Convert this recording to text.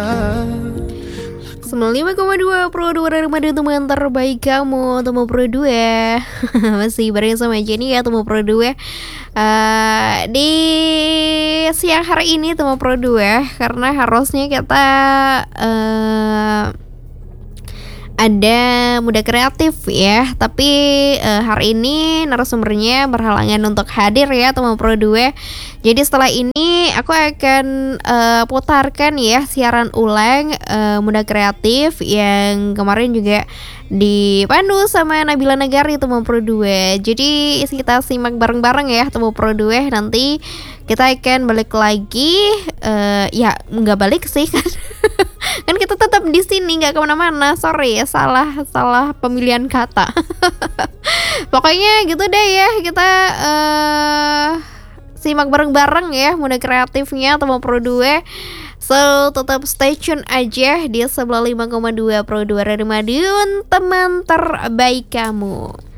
95,2 Pro 2 dari Madu, teman terbaik kamu, Temu Pro 2. Masih bareng sama Jenny ya, Temu Pro 2. Di siang hari ini Temu Pro 2, karena harusnya kita ada Muda Kreatif ya, tapi hari ini narasumbernya berhalangan untuk hadir ya, Temu Pro 2. Jadi setelah ini aku akan putarkan ya siaran ulang Muda Kreatif yang kemarin juga dipandu sama Nabila Nagari, Temu Pro 2. Jadi kita simak bareng-bareng ya, Temu Pro 2. Nanti kita akan balik lagi, ya nggak balik sih kan. Kan kita tetap di sini, nggak kemana-mana. Sorry ya, salah pemilihan kata. Pokoknya gitu deh ya, kita simak bareng-bareng ya Muda Kreatifnya Temu Pro 2. So tetap stay tune aja di 95,2 Pro 2 Radio Madiun, teman terbaik kamu.